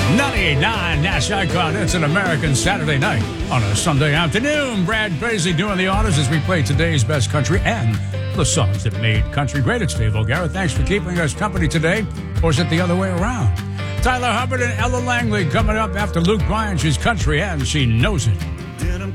98.9 Nash Icon. It's an American Saturday night on a Sunday afternoon. Brad Crazy doing the honors as we play today's best country and the songs that made country great. It's Dave O'Gara. Thanks for keeping us company today. Or is it the other way around? Tyler Hubbard and Ella Langley coming up after Luke Bryan. She's country and she knows it. Denim